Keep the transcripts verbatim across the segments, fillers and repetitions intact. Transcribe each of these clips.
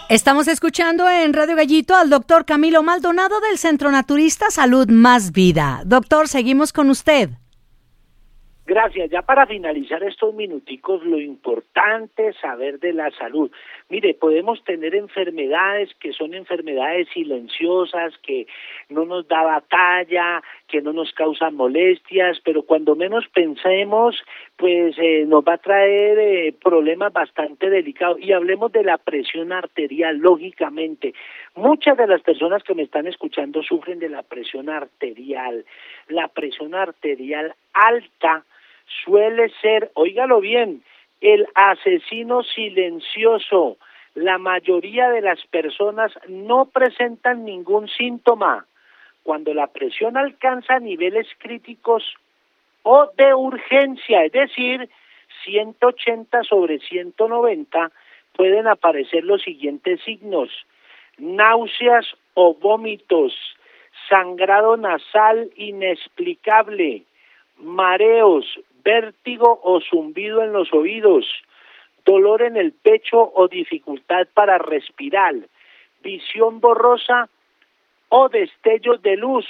Estamos escuchando en Radio Gallito al doctor Camilo Maldonado del Centro Naturista Salud Más Vida. Doctor, seguimos con usted. Gracias. Ya para finalizar estos minuticos, lo importante es saber de la salud. Mire, podemos tener enfermedades que son enfermedades silenciosas, que no nos da batalla, que no nos causan molestias, pero cuando menos pensemos, pues eh, nos va a traer eh, problemas bastante delicados. Y hablemos de la presión arterial, lógicamente. Muchas de las personas que me están escuchando sufren de la presión arterial. La presión arterial alta suele ser, óigalo bien, el asesino silencioso. La mayoría de las personas no presentan ningún síntoma. Cuando la presión alcanza niveles críticos o de urgencia, es decir, ciento ochenta sobre ciento noventa, pueden aparecer los siguientes signos: náuseas o vómitos, sangrado nasal inexplicable, mareos, vértigo o zumbido en los oídos, dolor en el pecho o dificultad para respirar, visión borrosa o destellos de luz.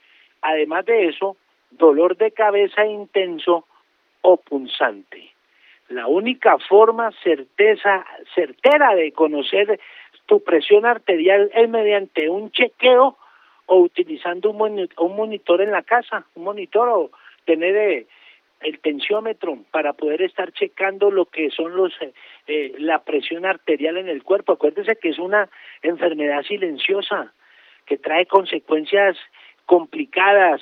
Además de eso, dolor de cabeza intenso o punzante. La única forma certeza, certera de conocer tu presión arterial es mediante un chequeo o utilizando un monitor, un monitor en la casa, un monitor o tener eh, el tensiómetro para poder estar checando lo que son los eh, la presión arterial en el cuerpo. Acuérdese que es una enfermedad silenciosa que trae consecuencias complicadas,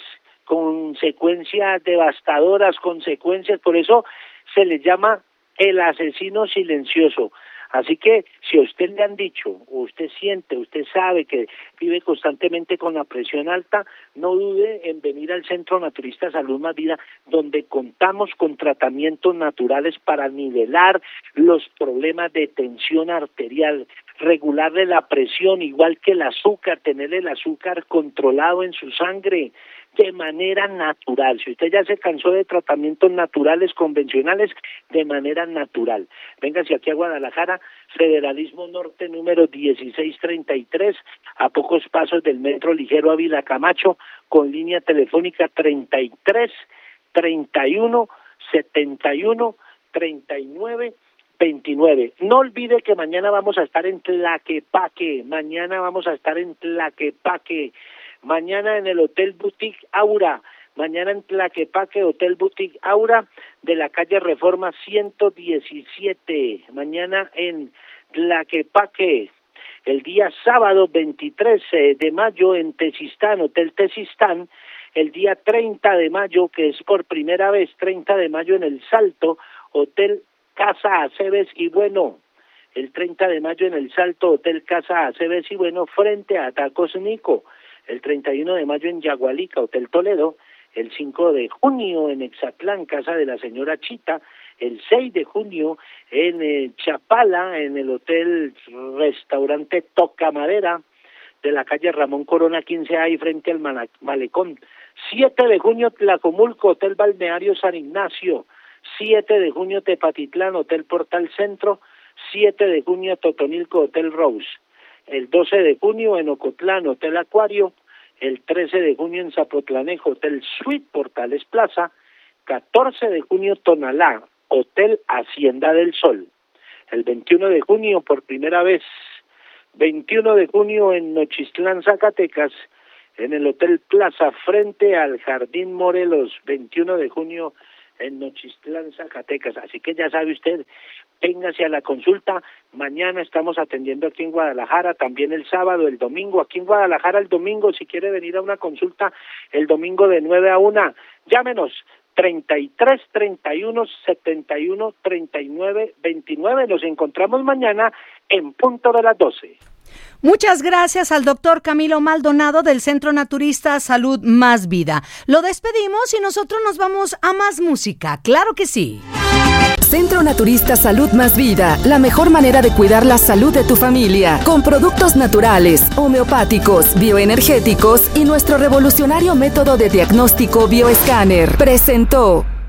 consecuencias devastadoras, consecuencias, por eso se le llama el asesino silencioso. Así que si a usted le han dicho, o usted siente, usted sabe que vive constantemente con la presión alta, no dude en venir al Centro Naturista Salud Más Vida, donde contamos con tratamientos naturales para nivelar los problemas de tensión arterial, regularle la presión, igual que el azúcar, tener el azúcar controlado en su sangre de manera natural. Si usted ya se cansó de tratamientos naturales convencionales, de manera natural. Véngase aquí a Guadalajara, Federalismo Norte número dieciséis treinta y tres, a pocos pasos del Metro Ligero Ávila Camacho, con línea telefónica treinta y tres, treinta y uno, setenta y uno, treinta y nueve, veintinueve. No olvide que mañana vamos a estar en Tlaquepaque, mañana vamos a estar en Tlaquepaque, mañana en el Hotel Boutique Aura, mañana en Tlaquepaque, Hotel Boutique Aura, de la calle Reforma ciento diecisiete, mañana en Tlaquepaque. El día sábado veintitrés de mayo en Tezistán, Hotel Tezistán. El día treinta de mayo, que es por primera vez, treinta de mayo en El Salto, Hotel Casa Aceves y Bueno. El treinta de mayo en El Salto, Hotel Casa Aceves y Bueno, frente a Tacos Nico. El treinta y uno de mayo en Yagualica, Hotel Toledo. El cinco de junio en Exatlán, Casa de la Señora Chita. El seis de junio en eh, Chapala, en el Hotel Restaurante Toca Madera, de la calle Ramón Corona quince A y frente al Malecón. siete de junio Tlacomulco, Hotel Balneario San Ignacio. siete de junio Tepatitlán, Hotel Portal Centro. siete de junio Totonilco, Hotel Rose. El doce de junio en Ocotlán, Hotel Acuario. El trece de junio en Zapotlanejo, Hotel Suite Portales Plaza. catorce de junio Tonalá, Hotel Hacienda del Sol. El veintiuno de junio por primera vez, veintiuno de junio en Nochistlán, Zacatecas, en el Hotel Plaza frente al Jardín Morelos, veintiuno de junio en Nochistlán, Zacatecas. Así que ya sabe usted, véngase a la consulta. Mañana estamos atendiendo aquí en Guadalajara, también el sábado, el domingo, aquí en Guadalajara el domingo, si quiere venir a una consulta, el domingo de nueve a una, llámenos, treinta y tres, treinta y uno, setenta y uno, treinta y nueve, veintinueve. Nos encontramos mañana en punto de las doce. Muchas gracias al doctor Camilo Maldonado del Centro Naturista Salud Más Vida. Lo despedimos y nosotros nos vamos a más música, claro que sí. Centro Naturista Salud Más Vida, la mejor manera de cuidar la salud de tu familia, con productos naturales, homeopáticos, bioenergéticos y nuestro revolucionario método de diagnóstico bioescáner. Presentó.